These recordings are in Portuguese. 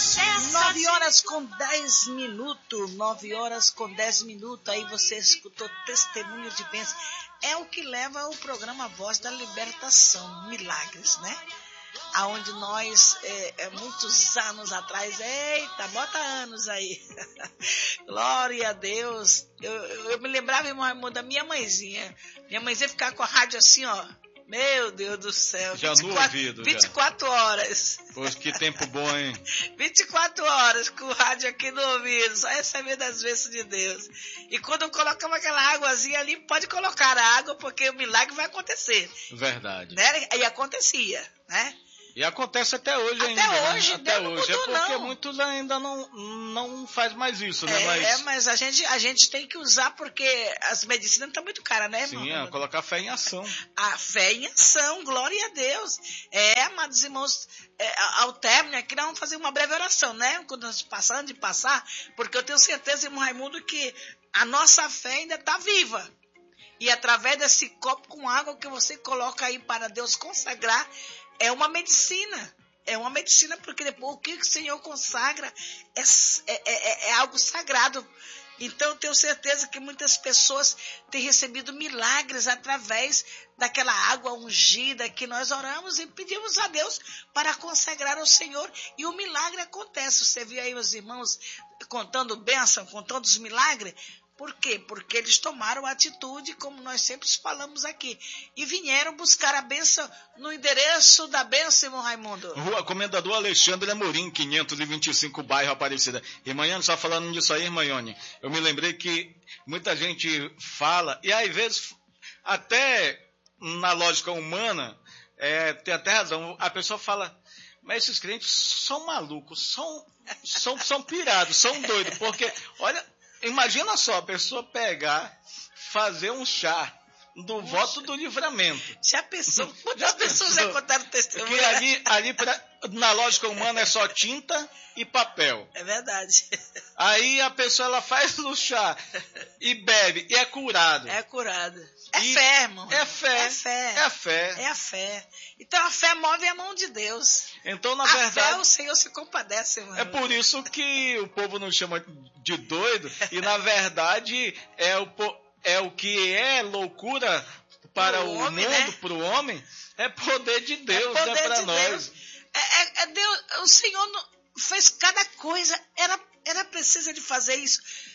sucesso. 9h10, 9h10. Aí você escutou testemunho de bênção. É o que leva ao programa Voz da Libertação, Milagres, né? Aonde nós, muitos anos atrás, eita, bota anos aí, glória a Deus, eu me lembrava, irmão Raimundo, da minha mãezinha ficava com a rádio assim, ó, meu Deus do céu, já 24, no ouvido, 24 horas. Pois que tempo bom, hein? 24 horas com o rádio aqui no ouvido, só recebendo as bênçãos de Deus. E quando eu colocava aquela águazinha ali, pode colocar a água, porque o milagre vai acontecer. Verdade. Né? E acontecia, né? E acontece até hoje ainda. Até hoje, até hoje. Mudou, é porque não. Muitos ainda não faz mais isso, né? Mas a gente tem que usar, porque as medicinas estão muito caras, né, irmão? Sim, colocar a fé em ação. A fé em ação, glória a Deus. Amados irmãos, ao término aqui nós vamos fazer uma breve oração, né? Quando nós passar, porque eu tenho certeza, irmão Raimundo, que a nossa fé ainda está viva. E através desse copo com água que você coloca aí para Deus consagrar, é uma medicina. É uma medicina, porque depois o que o Senhor consagra é algo sagrado. Então, eu tenho certeza que muitas pessoas têm recebido milagres através daquela água ungida que nós oramos e pedimos a Deus para consagrar ao Senhor. E o milagre acontece. Você viu aí os irmãos contando bênção, contando os milagres? Por quê? Porque eles tomaram atitude, como nós sempre falamos aqui, e vieram buscar a bênção no endereço da bênção, irmão Raimundo. Rua Comendador Alexandre Amorim, 525, bairro Aparecida. Irmãone, só falando disso aí, irmãone, eu me lembrei que muita gente fala, e às vezes, até na lógica humana, tem até razão, a pessoa fala, mas esses crentes são malucos, são pirados, são doidos, porque, olha... Imagina só, a pessoa pegar, fazer um chá do voto do livramento. Já pensou? Muitas pessoas já contaram testemunho. Porque ali na lógica humana é só tinta e papel. É verdade. Aí a pessoa ela faz o chá e bebe e é curado. É curado. Fé, irmão. É fé. É fé. É fé. É a fé. Então a fé move a mão de Deus. Então, na verdade... A fé, o Senhor se compadece, irmão. É por isso que o povo nos chama de doido e, na verdade, é o que é loucura para o homem, mundo, né? para o homem, é poder de Deus, é para nós. Deus, o Senhor fez cada coisa, era preciso ele fazer isso,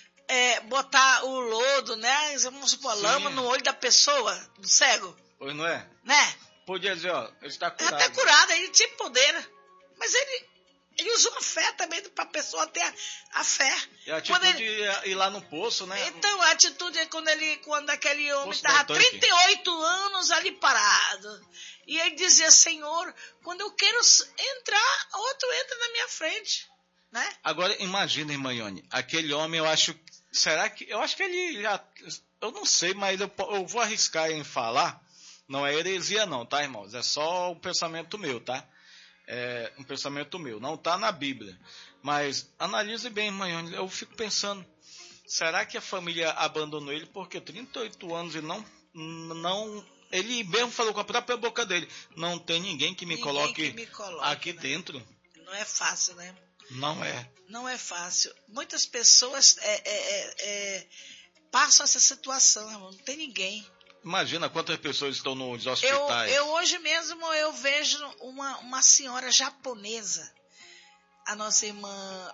botar o lodo, né? Vamos supor, lama no olho da pessoa, do cego. Pois não é? Né? Podia dizer, ó, ele está curado. Ele está curado, ele tinha poder, mas ele usou a fé também para a pessoa ter a fé. E a atitude de ir lá no poço, né? Então, a atitude é quando aquele homem estava 38 anos ali parado. E ele dizia, Senhor, quando eu quero entrar, outro entra na minha frente. Né? Agora, imagina, irmã Ione, aquele homem, eu acho que ele já, eu não sei, mas eu vou arriscar em falar, não é heresia não, tá, irmãos? É só um pensamento meu, tá? É um pensamento meu, não está na Bíblia. Mas analise bem, irmã Ione, eu fico pensando, será que a família abandonou ele porque 38 anos e não ele mesmo falou com a própria boca dele, não tem ninguém que me coloque aqui dentro. Não é fácil, né? Não é. Não é fácil. Muitas pessoas passam essa situação, irmão. Não tem ninguém. Imagina quantas pessoas estão nos hospitais. Eu hoje mesmo eu vejo uma senhora japonesa, a nossa irmã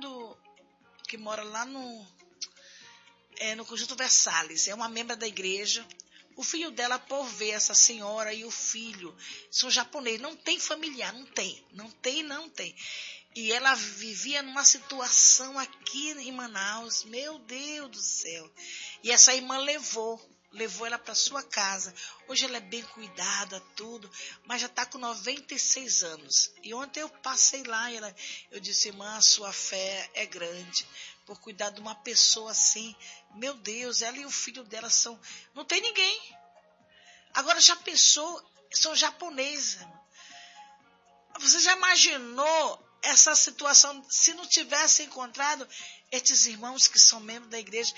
que mora lá no Conjunto Versalhes, é uma membro da igreja. O filho dela, por ver essa senhora e o filho, são japoneses, não tem familiar, não tem. E ela vivia numa situação aqui em Manaus, meu Deus do céu. E essa irmã levou ela para sua casa. Hoje ela é bem cuidada, tudo, mas já está com 96 anos. E ontem eu passei lá e eu disse, irmã, a sua fé é grande, por cuidar de uma pessoa assim. Meu Deus, ela e o filho dela não tem ninguém. Agora já pensou, são japoneses. Você já imaginou essa situação, se não tivesse encontrado estes irmãos que são membros da igreja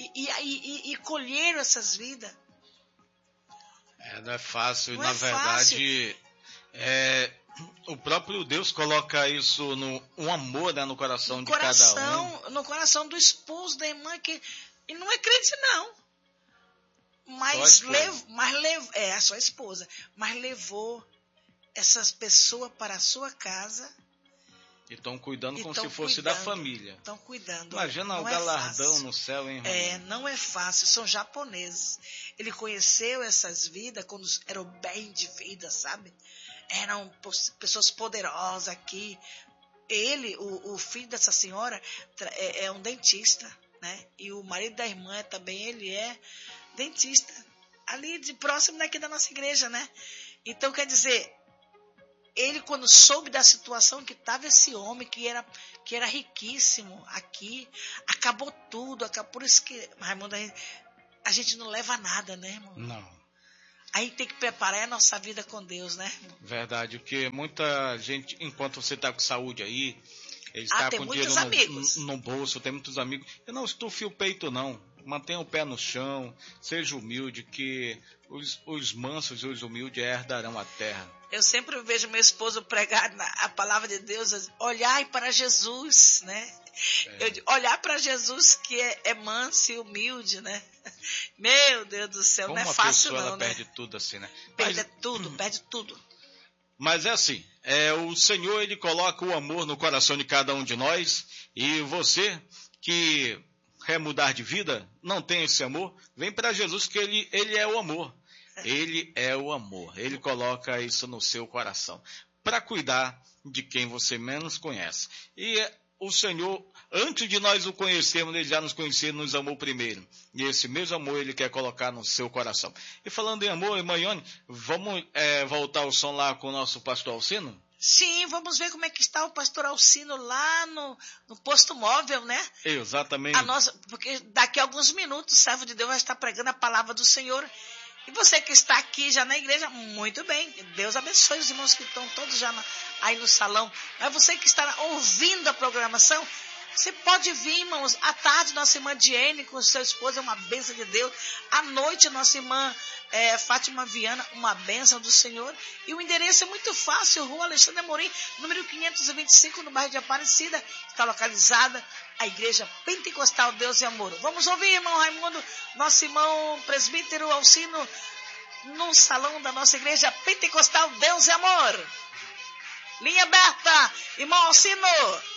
e colheram essas vidas? Não é fácil, na verdade, O próprio Deus coloca isso um amor, né, no coração de cada um. No coração do esposo da irmã, que e não é crente, não. Mas a sua esposa. Mas levou essas pessoas para a sua casa. E estão cuidando como se fosse da família. Estão cuidando. Imagina o galardão no céu, hein, irmão? Não é fácil. São japoneses. Ele conheceu essas vidas quando eram bem de vida, sabe? Eram pessoas poderosas aqui. Ele, o filho dessa senhora, é um dentista, né? E o marido da irmã também, ele é dentista. Ali de próximo daqui da nossa igreja, né? Então, quer dizer, ele quando soube da situação que estava esse homem, que era riquíssimo aqui, acabou tudo. Por isso que, Raimundo, a gente não leva nada, né, irmão? Não. Aí tem que preparar a nossa vida com Deus, né, irmão? Verdade, porque muita gente, enquanto você está com saúde aí, ele está com dinheiro no bolso, tem muitos amigos. Eu não estufe o peito, não. Mantenha o pé no chão, seja humilde, que os mansos e os humildes herdarão a terra. Eu sempre vejo meu esposo pregar a palavra de Deus, olhai para Jesus, né? Olhar para Jesus que é manso e humilde, né? Meu Deus do céu, como não é fácil não, ela né? perde tudo assim, né? Perde tudo. Mas é assim, o Senhor, ele coloca o amor no coração de cada um de nós, e você que quer mudar de vida, não tem esse amor, vem para Jesus, que ele é o amor. Ele é o amor. Ele coloca isso no seu coração para cuidar de quem você menos conhece. E o Senhor, antes de nós o conhecermos, ele já nos conheceu, nos amou primeiro. E esse mesmo amor ele quer colocar no seu coração. E falando em amor, irmã Ione, vamos voltar o som lá com o nosso pastor Alcino? Sim, vamos ver como é que está o pastor Alcino lá no posto móvel, né? Exatamente. Porque daqui a alguns minutos o servo de Deus vai estar pregando a palavra do Senhor. E você que está aqui já na igreja, muito bem. Deus abençoe os irmãos que estão todos já aí no salão. Mas você que está ouvindo a programação, você pode vir, irmãos. À tarde, nossa irmã Diene com seu esposo é uma bênção de Deus. À noite, nossa irmã Fátima Viana, uma bênção do Senhor. E o endereço é muito fácil. Rua Alexandre Amorim, número 525, no bairro de Aparecida. Está localizada a Igreja Pentecostal Deus e Amor. Vamos ouvir, irmão Raimundo, nosso irmão presbítero Alcino, no salão da nossa Igreja Pentecostal Deus e Amor. Linha aberta, irmão Alcino.